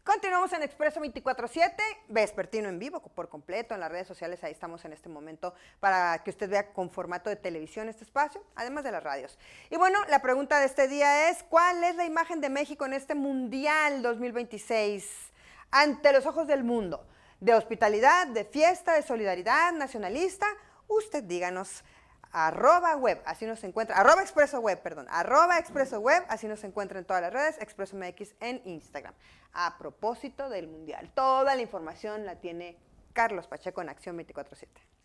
Continuamos en Expreso 24/7, vespertino en vivo por completo en las redes sociales. Ahí estamos en este momento para que usted vea con formato de televisión este espacio, además de las radios. Y bueno, la pregunta de este día es: ¿cuál es la imagen de México en este Mundial 2026 ante los ojos del mundo? ¿De hospitalidad, de fiesta, de solidaridad, nacionalista? Usted díganos. @web, así nos encuentra, @expresoweb, perdón, @expresoweb, así nos encuentra en todas las redes, Expreso MX en Instagram. A propósito del Mundial, toda la información la tiene Carlos Pacheco en Acción 24/7.